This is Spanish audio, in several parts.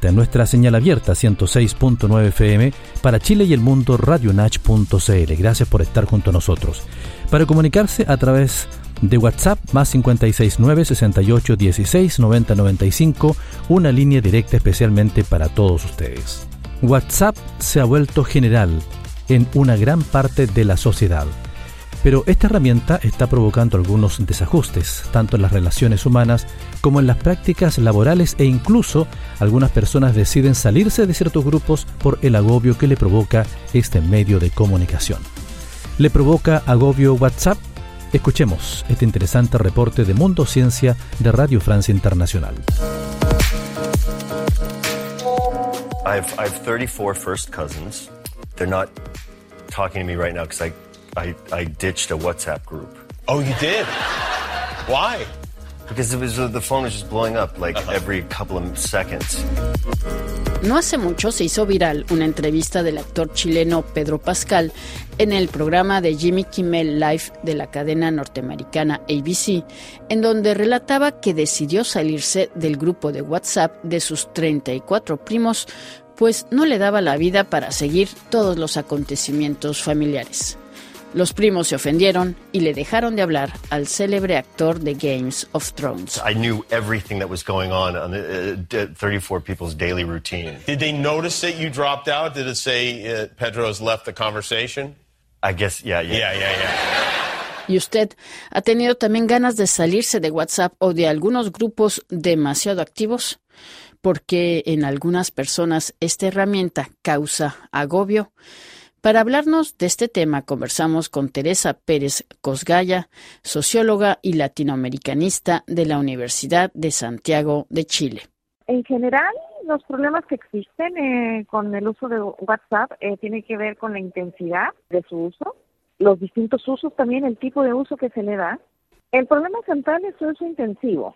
en nuestra señal abierta 106.9 FM para Chile y el mundo, radionach.cl. Gracias por estar junto a nosotros. Para comunicarse a través de WhatsApp, más 569 68 16 90 95, una línea directa especialmente para todos ustedes. WhatsApp se ha vuelto general en una gran parte de la sociedad, pero esta herramienta está provocando algunos desajustes, tanto en las relaciones humanas como en las prácticas laborales, e incluso algunas personas deciden salirse de ciertos grupos por el agobio que le provoca este medio de comunicación. ¿Le provoca agobio WhatsApp? Escuchemos este interesante reporte de Mundo Ciencia de Radio Francia Internacional. I have 34 first cousins. They're not talking to me right now because I ditched a WhatsApp group. Oh, you did? Why? Because the phone was just blowing up like every couple of seconds. No hace mucho se hizo viral una entrevista del actor chileno Pedro Pascal en el programa de Jimmy Kimmel Live de la cadena norteamericana ABC, en donde relataba que decidió salirse del grupo de WhatsApp de sus 34 primos, pues no le daba la vida para seguir todos los acontecimientos familiares. Los primos se ofendieron y le dejaron de hablar al célebre actor de Games of Thrones. I knew everything that was going on the 34 people's daily routine. Did they notice that you dropped out? Did it say Pedro has left the conversation? I guess, yeah. ¿Y usted ha tenido también ganas de salirse de WhatsApp o de algunos grupos demasiado activos? Porque en algunas personas esta herramienta causa agobio. Para hablarnos de este tema conversamos con Teresa Pérez Cosgaya, socióloga y latinoamericanista de la Universidad de Santiago de Chile. En general, los problemas que existen con el uso de WhatsApp tienen que ver con la intensidad de su uso, los distintos usos también, el tipo de uso que se le da. El problema central es su uso intensivo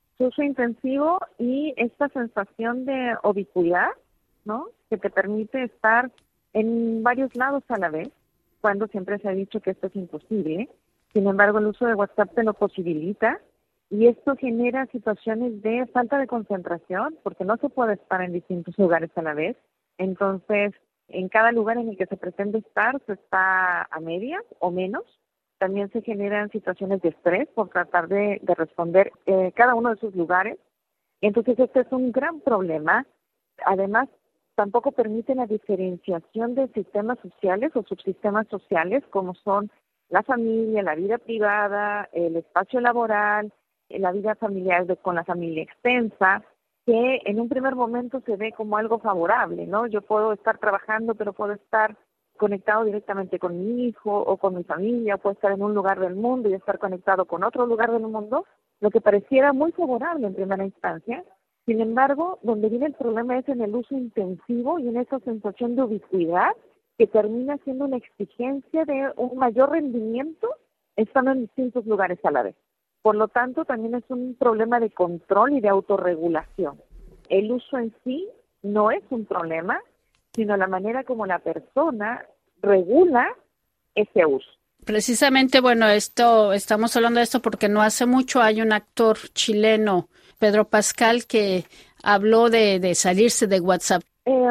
y esta sensación de ubicuidad, ¿no?, que te permite estar en varios lados a la vez, cuando siempre se ha dicho que esto es imposible. Sin embargo, el uso de WhatsApp te lo posibilita y esto genera situaciones de falta de concentración porque no se puede estar en distintos lugares a la vez. Entonces, en cada lugar en el que se pretende estar, se está a medias o menos. También se generan situaciones de estrés por tratar de responder cada uno de esos lugares. Entonces, este es un gran problema. Además, tampoco permite la diferenciación de sistemas sociales o subsistemas sociales como son la familia, la vida privada, el espacio laboral, la vida familiar con la familia extensa, que en un primer momento se ve como algo favorable, ¿no? Yo puedo estar trabajando, pero puedo estar conectado directamente con mi hijo o con mi familia, o puedo estar en un lugar del mundo y estar conectado con otro lugar del mundo, lo que pareciera muy favorable en primera instancia. Sin embargo, donde viene el problema es en el uso intensivo y en esa sensación de ubicuidad que termina siendo una exigencia de un mayor rendimiento estando en distintos lugares a la vez. Por lo tanto, también es un problema de control y de autorregulación. El uso en sí no es un problema, sino la manera como la persona regula ese uso. Precisamente, estamos hablando de esto porque no hace mucho hay un actor chileno, Pedro Pascal, que habló de salirse de WhatsApp.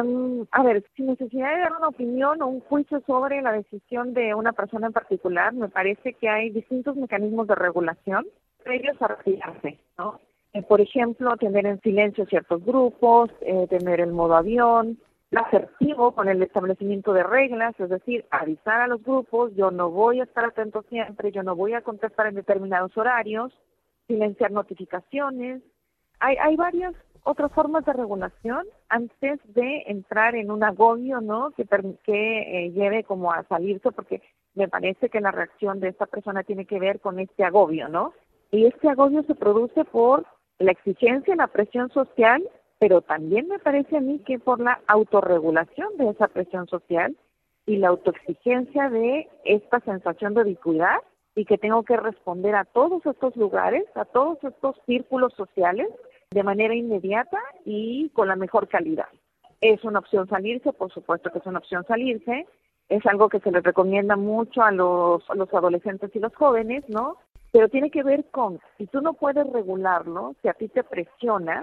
Sin necesidad de dar una opinión o un juicio sobre la decisión de una persona en particular, me parece que hay distintos mecanismos de regulación previos a retirarse, ¿no? Por ejemplo, tener en silencio ciertos grupos, tener el modo avión, asertivo con el establecimiento de reglas, es decir, avisar a los grupos, yo no voy a estar atento siempre, yo no voy a contestar en determinados horarios, silenciar notificaciones. Hay varias otras formas de regulación antes de entrar en un agobio, ¿no?, que lleve como a salirse, porque me parece que la reacción de esta persona tiene que ver con este agobio, ¿no? Y este agobio se produce por la exigencia, la presión social, pero también me parece a mí que por la autorregulación de esa presión social y la autoexigencia de esta sensación de ubicuidad y que tengo que responder a todos estos lugares, a todos estos círculos sociales de manera inmediata y con la mejor calidad. ¿Es una opción salirse? Por supuesto que es una opción salirse. Es algo que se les recomienda mucho a los adolescentes y los jóvenes, ¿no? Pero tiene que ver con, si tú no puedes regularlo, si a ti te presiona,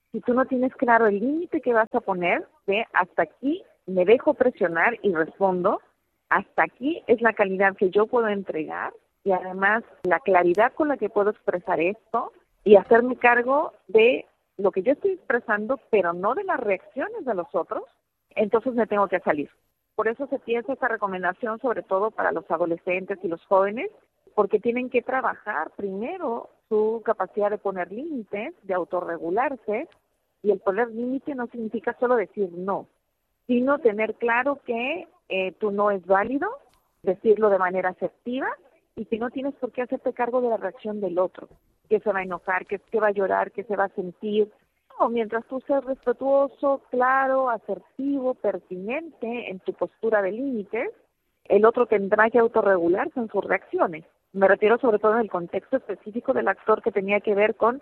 si tú no tienes claro el límite que vas a poner, de hasta aquí me dejo presionar y respondo, hasta aquí es la calidad que yo puedo entregar y además la claridad con la que puedo expresar esto y hacerme cargo de lo que yo estoy expresando, pero no de las reacciones de los otros, entonces me tengo que salir. Por eso se piensa esta recomendación sobre todo para los adolescentes y los jóvenes, porque tienen que trabajar primero su capacidad de poner límites, de autorregularse, y el poner límite no significa solo decir no, sino tener claro que tu no es válido, decirlo de manera asertiva, y que no tienes por qué hacerte cargo de la reacción del otro, que se va a enojar, que va a llorar, que se va a sentir. No, mientras tú seas respetuoso, claro, asertivo, pertinente en tu postura de límites, el otro tendrá que autorregularse en sus reacciones. Me refiero sobre todo en el contexto específico del actor que tenía que ver con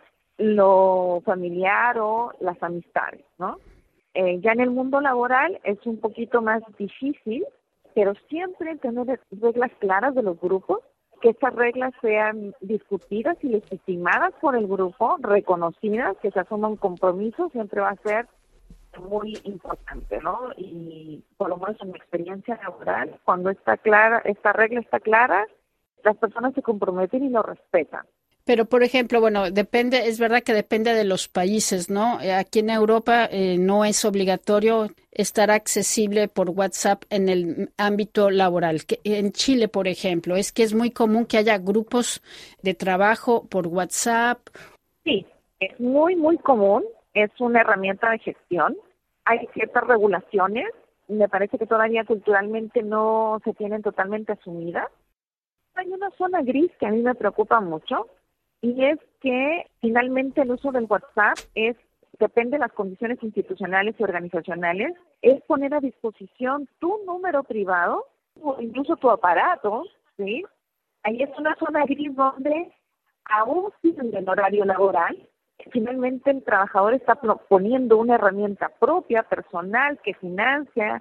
lo familiar o las amistades, ¿no? Ya en el mundo laboral es un poquito más difícil, pero siempre tener reglas claras de los grupos, que estas reglas sean discutidas y legitimadas por el grupo, reconocidas, que se asuma un compromiso, siempre va a ser muy importante, ¿no? Y por lo menos en mi experiencia laboral, cuando está clara, esta regla está clara, las personas se comprometen y lo respetan. Pero, por ejemplo, bueno, depende, es verdad que depende de los países, ¿no? Aquí en Europa no es obligatorio estar accesible por WhatsApp en el ámbito laboral. En Chile, por ejemplo, es que es muy común que haya grupos de trabajo por WhatsApp. Sí, es muy, muy común. Es una herramienta de gestión. Hay ciertas regulaciones. Me parece que todavía culturalmente no se tienen totalmente asumidas. Hay una zona gris que a mí me preocupa mucho. Y es que finalmente el uso del WhatsApp depende de las condiciones institucionales y organizacionales, es poner a disposición tu número privado o incluso tu aparato, ¿sí? Ahí es una zona gris donde aún sin el horario laboral, finalmente el trabajador está poniendo una herramienta propia, personal, que financia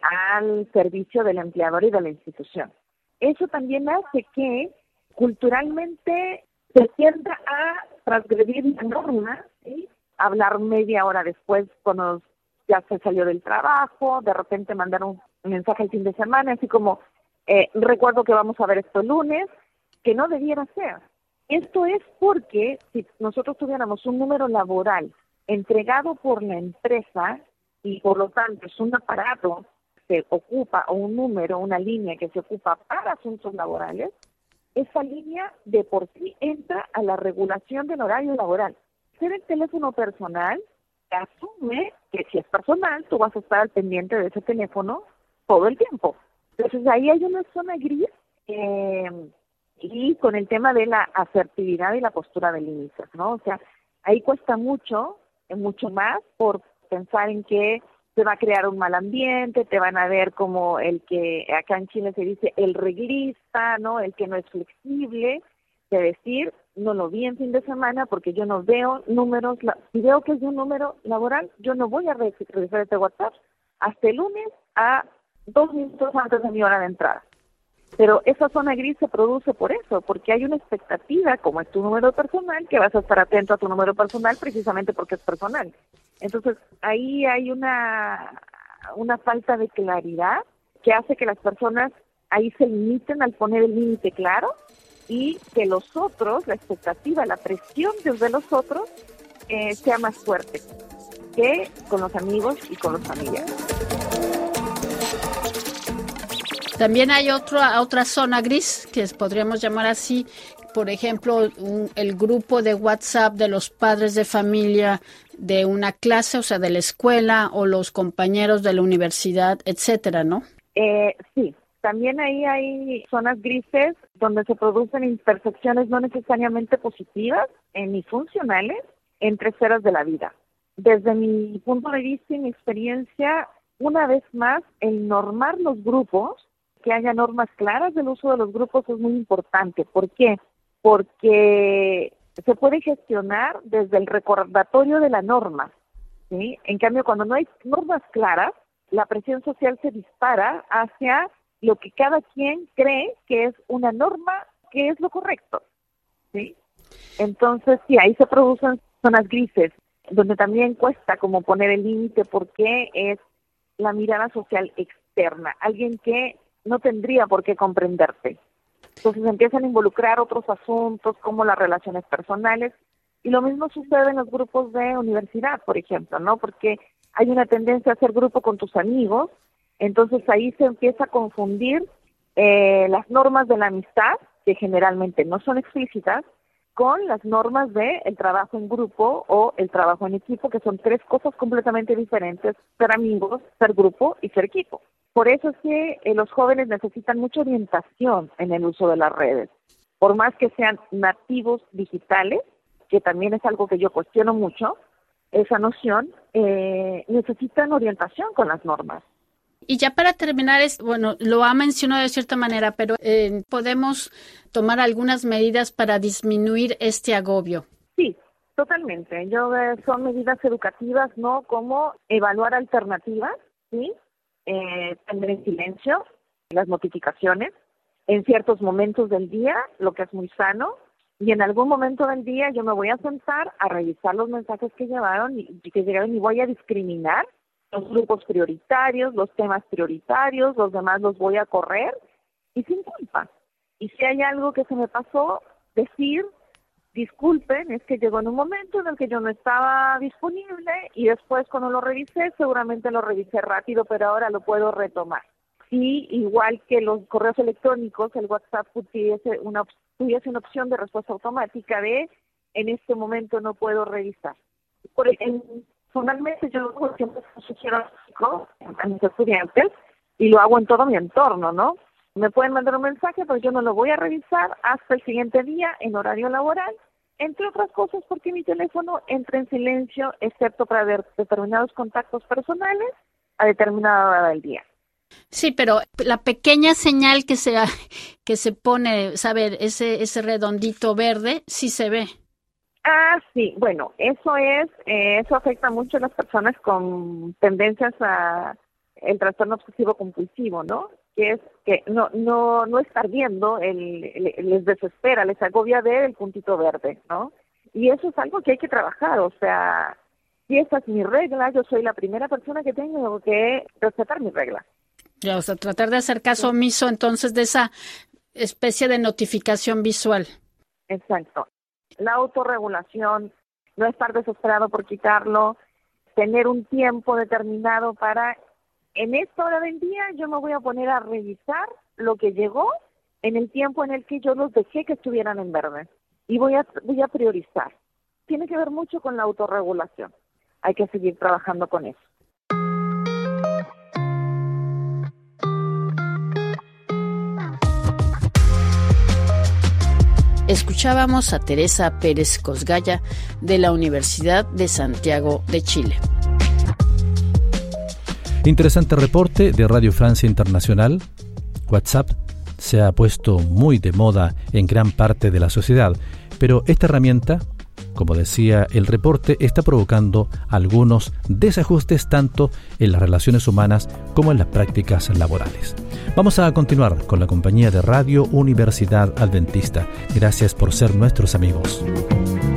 al servicio del empleador y de la institución. Eso también hace que culturalmente se tienda a transgredir la norma, ¿sí? Hablar media hora después cuando ya se salió del trabajo, de repente mandar un mensaje el fin de semana, así como, recuerdo que vamos a ver esto el lunes, que no debiera ser. Esto es porque si nosotros tuviéramos un número laboral entregado por la empresa y por lo tanto es un aparato que se ocupa, o un número, una línea que se ocupa para asuntos laborales, esa línea de por sí entra a la regulación del horario laboral. Ser el teléfono personal asume que si es personal, tú vas a estar al pendiente de ese teléfono todo el tiempo. Entonces ahí hay una zona gris y con el tema de la asertividad y la postura de límites, ¿no? O sea, ahí cuesta mucho más por pensar en que se va a crear un mal ambiente, te van a ver como el que acá en Chile se dice el reglista, ¿no? El que no es flexible, de decir, no lo vi en fin de semana porque yo no veo números, si veo que es de un número laboral, yo no voy a revisar este WhatsApp hasta el lunes a 2 minutos antes de mi hora de entrada. Pero esa zona gris se produce por eso, porque hay una expectativa, como es tu número personal, que vas a estar atento a tu número personal precisamente porque es personal. Entonces, ahí hay una falta de claridad que hace que las personas ahí se limiten al poner el límite claro y que los otros, la expectativa, la presión desde los otros sea más fuerte que con los amigos y con los familiares. También hay otra zona gris, que podríamos llamar así, por ejemplo, el grupo de WhatsApp de los padres de familia de una clase, o sea, de la escuela, o los compañeros de la universidad, etcétera, ¿no? Sí, también ahí hay zonas grises donde se producen intersecciones no necesariamente positivas ni funcionales entre esferas de la vida. Desde mi punto de vista y mi experiencia, una vez más, el normar los grupos, que haya normas claras del uso de los grupos es muy importante. ¿Por qué? Porque se puede gestionar desde el recordatorio de la norma, ¿sí? En cambio, cuando no hay normas claras, la presión social se dispara hacia lo que cada quien cree que es una norma, que es lo correcto, ¿sí? Entonces, sí, ahí se producen zonas grises. donde también cuesta como poner el límite porque es la mirada social externa, alguien que no tendría por qué comprenderte. Entonces empiezan a involucrar otros asuntos como las relaciones personales, y lo mismo sucede en los grupos de universidad, por ejemplo, ¿no? Porque hay una tendencia a hacer grupo con tus amigos, entonces ahí se empieza a confundir las normas de la amistad, que generalmente no son explícitas, con las normas del trabajo en grupo o el trabajo en equipo, que son tres cosas completamente diferentes: ser amigos, ser grupo y ser equipo. Por eso es que los jóvenes necesitan mucha orientación en el uso de las redes. Por más que sean nativos digitales, que también es algo que yo cuestiono mucho, esa noción, necesitan orientación con las normas. Y ya para terminar, bueno, lo ha mencionado de cierta manera, pero ¿podemos tomar algunas medidas para disminuir este agobio? Sí, totalmente. Son medidas educativas, ¿no? Como evaluar alternativas, ¿sí? Tener en silencio las notificaciones en ciertos momentos del día, lo que es muy sano, y en algún momento del día yo me voy a sentar a revisar los mensajes que llegaron y voy a discriminar los grupos prioritarios, los temas prioritarios, los demás los voy a correr y sin culpa. Y si hay algo que se me pasó, decir, disculpen, es que llegó en un momento en el que yo no estaba disponible y después cuando lo revisé, seguramente lo revisé rápido, pero ahora lo puedo retomar. Sí, igual que los correos electrónicos, el WhatsApp tuviese una opción de respuesta automática de en este momento no puedo revisar. Personalmente yo siempre sugiero a mis estudiantes y lo hago en todo mi entorno, ¿no? Me pueden mandar un mensaje, pero yo no lo voy a revisar hasta el siguiente día en horario laboral, entre otras cosas porque mi teléfono entra en silencio, excepto para ver determinados contactos personales a determinada hora del día. Sí, pero la pequeña señal que se pone, saber ese redondito verde, sí se ve. Ah, sí, bueno, eso afecta mucho a las personas con tendencias a el trastorno obsesivo compulsivo, ¿no? Que es que no estar viendo, les desespera, les agobia ver el puntito verde, ¿no? Y eso es algo que hay que trabajar, o sea, si esa es mi regla, yo soy la primera persona que tengo que respetar mi regla. Ya, o sea, tratar de hacer caso omiso entonces de esa especie de notificación visual. Exacto. La autorregulación, no estar desesperado por quitarlo, tener un tiempo determinado para, en esta hora del día yo me voy a poner a revisar lo que llegó en el tiempo en el que yo los dejé que estuvieran en verde. Y voy a priorizar. Tiene que ver mucho con la autorregulación. Hay que seguir trabajando con eso. Escuchábamos a Teresa Pérez Cosgaya de la Universidad de Santiago de Chile. Interesante reporte de Radio Francia Internacional. WhatsApp se ha puesto muy de moda en gran parte de la sociedad, pero esta herramienta, como decía el reporte, está provocando algunos desajustes tanto en las relaciones humanas como en las prácticas laborales. Vamos a continuar con la compañía de Radio Universidad Adventista. Gracias por ser nuestros amigos.